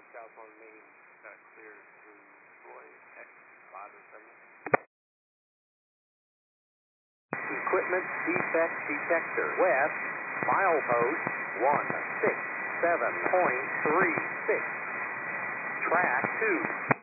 Southbound Main clear through Troy at 5 or 7. Equipment defect detector. West, milepost 167.36. Track 2.